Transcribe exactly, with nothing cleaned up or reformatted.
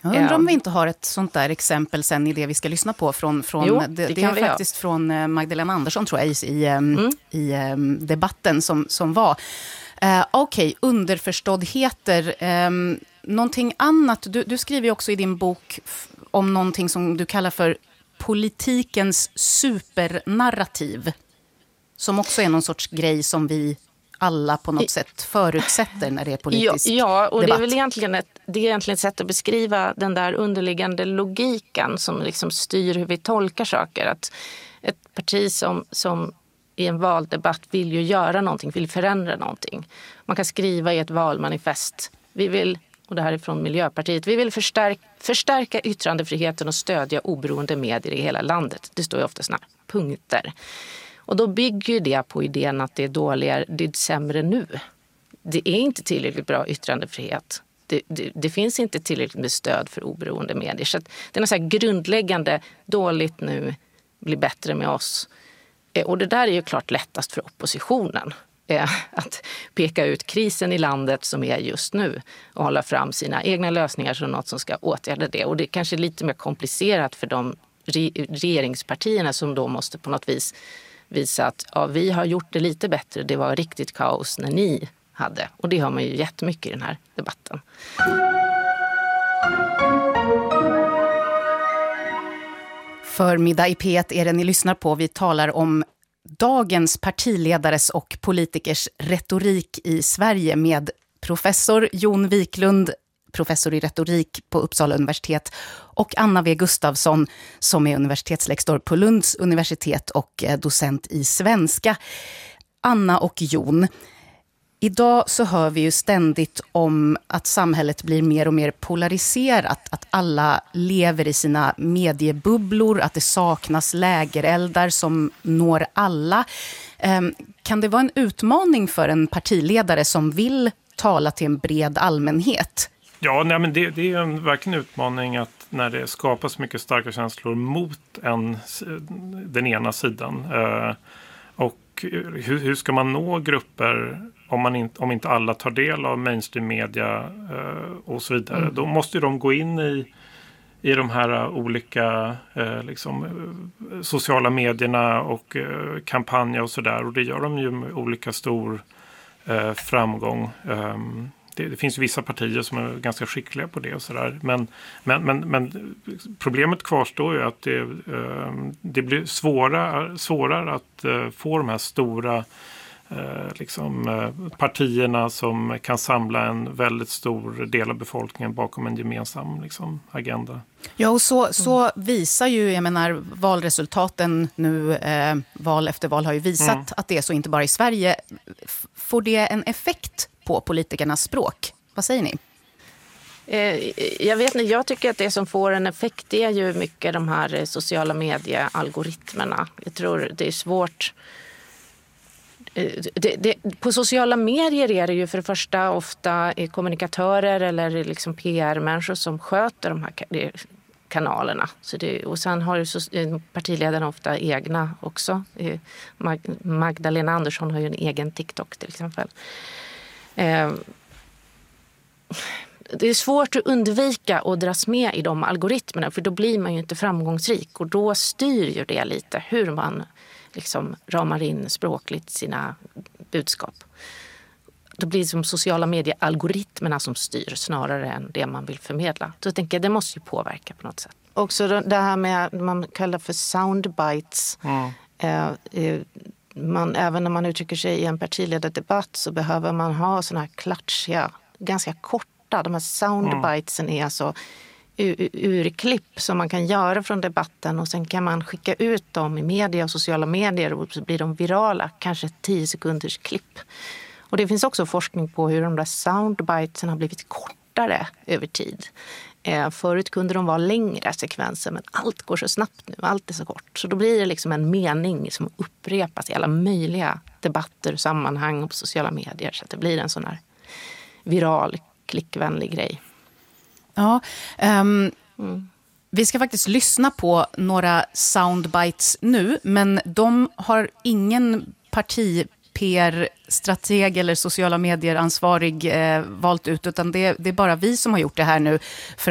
Jag undrar om vi inte har ett sånt där exempel sen i det vi ska lyssna på från, från jo, det, det, det är faktiskt ha. från Magdalena Andersson tror jag i, i, mm. i um, debatten som, som var. Uh, Okej, okay, underförståddheter. Um, någonting annat, du, du skriver ju också i din bok f- om någonting som du kallar för politikens supernarrativ. Som också är någon sorts grej som vi alla på något sätt förutsätter när det är politisk ja, ja, och debatt. det är väl egentligen ett, det är egentligen ett sätt att beskriva den där underliggande logiken som liksom styr hur vi tolkar saker. Att ett parti som, som i en valdebatt vill ju göra någonting, vill förändra någonting. Man kan skriva i ett valmanifest. Vi vill, och det här är från Miljöpartiet, vi vill förstärka, förstärka yttrandefriheten och stödja oberoende medier i hela landet. Det står ju ofta såna punkter. Och då bygger det på idén att det är dåligare, det är sämre nu. Det är inte tillräckligt bra yttrandefrihet. Det, det, det finns inte tillräckligt med stöd för oberoende medier. Så att det är något så här grundläggande, dåligt nu, blir bättre med oss. Och det där är ju klart lättast för oppositionen. Att peka ut krisen i landet som är just nu och hålla fram sina egna lösningar som något som ska åtgärda det. Och det är kanske lite mer komplicerat för de regeringspartierna som då måste på något vis visa att ja, vi har gjort det lite bättre. Det var riktigt kaos när ni hade. Och det har man ju jättemycket i den här debatten. Förmiddag i P ett är det ni lyssnar på. Vi talar om dagens partiledares och politikers retorik i Sverige med professor Jon Wiklund, professor i retorik på Uppsala universitet, och Anna W. Gustafsson som är universitetslektor på Lunds universitet och docent i svenska. Anna och Jon, idag så hör vi ju ständigt om att samhället blir mer och mer polariserat, att alla lever i sina mediebubblor, att det saknas lägereldar som når alla. Kan det vara en utmaning för en partiledare som vill tala till en bred allmänhet? Ja, nej, men det, det är en verkligen utmaning att när det skapas mycket starka känslor mot en, den ena sidan. Eh, och hur, hur ska man nå grupper om, man in, om inte alla tar del av mainstream media eh, och så vidare? Mm. Då måste ju de gå in i, i de här olika eh, liksom, sociala medierna och eh, kampanjer och sådär. Och det gör de ju med olika stor eh, framgång. Eh, Det, det finns vissa partier som är ganska skickliga på det och sådär. Men, men, men, men problemet kvarstår ju att det, eh, det blir svårare, svårare att eh, få de här stora eh, liksom, eh, partierna som kan samla en väldigt stor del av befolkningen bakom en gemensam liksom, agenda. Ja, och så, så visar ju, jag menar, valresultaten nu, eh, val efter val har ju visat mm. att det är så inte bara i Sverige. F- får det en effekt på politikernas språk? Vad säger ni? Eh, jag vet inte, jag tycker att det som får en effekt är ju mycket de här sociala mediealgoritmerna. Jag tror det är svårt. Eh, det, det, på sociala medier är det ju för det första ofta kommunikatörer eller liksom P R-människor som sköter de här kanalerna. Så det, och sen har ju partiledarna ofta egna också. Mag- Magdalena Andersson har ju en egen TikTok till exempel. Eh, det är svårt att undvika att dras med i de algoritmerna, för då blir man ju inte framgångsrik, och då styr ju det lite hur man liksom ramar in språkligt sina budskap. Då blir det som sociala medier-algoritmerna som styr snarare än det man vill förmedla. Så jag tänker, det måste ju påverka på något sätt. Också det här med man kallar för soundbites. Mm. Eh, eh, Man, även när man uttrycker sig i en partiledardebatt så behöver man ha såna här klatschiga, ganska korta, de här soundbitesen är alltså urklipp som man kan göra från debatten, och sen kan man skicka ut dem i media och sociala medier och så blir de virala, kanske tio sekunders klipp. Och det finns också forskning på hur de där soundbitesen har blivit kortare över tid. Eh, förut kunde de vara längre sekvenser, men allt går så snabbt nu, allt är så kort. Så då blir det liksom en mening som upprepas i alla möjliga debatter, sammanhang och på sociala medier. Så att det blir en sån här viral, klickvänlig grej. Ja, um, mm. vi ska faktiskt lyssna på några soundbites nu, men de har ingen parti P R-strateg eller sociala medier-ansvarig eh, valt ut, utan det, det är bara vi som har gjort det här nu för